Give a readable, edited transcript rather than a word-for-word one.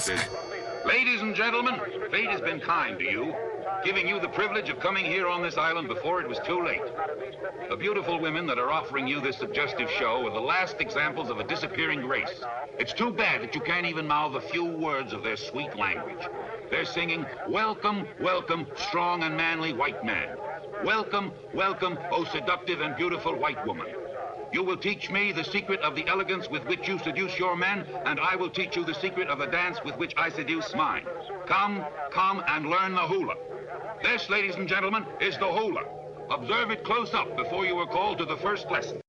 mask. Ladies and gentlemen, fate has been kind to you, giving you the privilege of coming here on this island before it was too late. The beautiful women that are offering you this suggestive show are the last examples of a disappearing race. It's too bad that you can't even mouth a few words of their sweet language. They're singing, "Welcome, welcome, strong and manly white man. Welcome, welcome, oh seductive and beautiful white woman. You will teach me the secret of the elegance with which you seduce your men, and I will teach you the secret of the dance with which I seduce mine. Come, come and learn the hula. This, ladies and gentlemen, is the hula. Observe it close up before you are called to the first lesson."